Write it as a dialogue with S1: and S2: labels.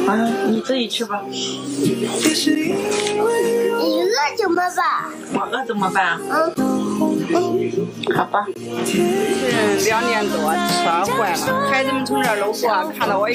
S1: 啊，你自己吃吧。
S2: 你饿怎么办？
S1: 我饿怎么办？好吧。
S3: 2年多，车坏了，孩子们从这儿路过，看到我一